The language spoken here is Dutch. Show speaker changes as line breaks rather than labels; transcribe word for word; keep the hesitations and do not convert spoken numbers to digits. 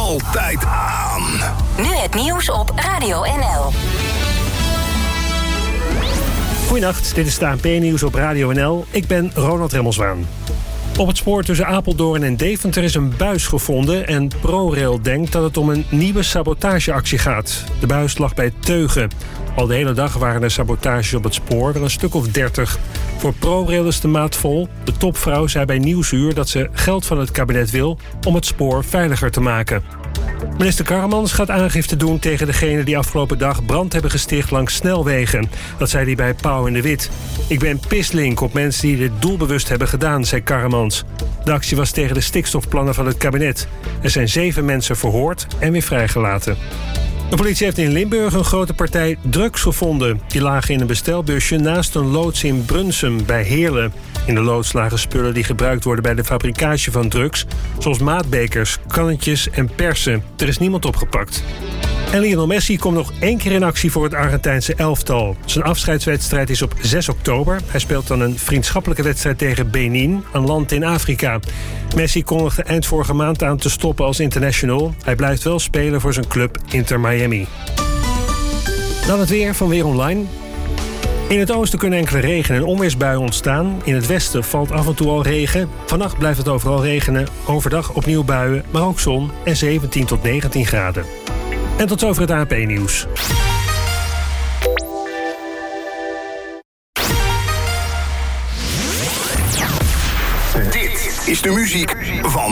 altijd aan.
Nu het nieuws op Radio N L.
Goedenacht, dit is het A N P-nieuws op Radio N L. Ik ben Ronald Remmelswaan. Op het spoor tussen Apeldoorn en Deventer is een buis gevonden en ProRail denkt dat het om een nieuwe sabotageactie gaat. De buis lag bij Teugen. Al de hele dag waren er sabotages op het spoor, wel een stuk of dertig. Voor ProRail is de maat vol. De topvrouw zei bij Nieuwsuur dat ze geld van het kabinet wil om het spoor veiliger te maken. Minister Karremans gaat aangifte doen tegen degenen die afgelopen dag brand hebben gesticht langs snelwegen. Dat zei hij bij Pauw en de Wit. Ik ben pislink op mensen die dit doelbewust hebben gedaan, zei Karremans. De actie was tegen de stikstofplannen van het kabinet. Er zijn zeven mensen verhoord en weer vrijgelaten. De politie heeft in Limburg een grote partij drugs gevonden. Die lagen in een bestelbusje naast een loods in Brunsum bij Heerlen. In de loods lagen spullen die gebruikt worden bij de fabricage van drugs, zoals maatbekers, kannetjes en persen. Er is niemand opgepakt. En Lionel Messi komt nog één keer in actie voor het Argentijnse elftal. Zijn afscheidswedstrijd is op zes oktober. Hij speelt dan een vriendschappelijke wedstrijd tegen Benin, een land in Afrika. Messi kondigde eind vorige maand aan te stoppen als international. Hij blijft wel spelen voor zijn club Inter Miami. Dan het weer van Weer Online. In het oosten kunnen enkele regen- en onweersbuien ontstaan. In het westen valt af en toe al regen. Vannacht blijft het overal regenen. Overdag opnieuw buien, maar ook zon en zeventien tot negentien graden. En tot zover het A N P-nieuws.
Dit is de muziek van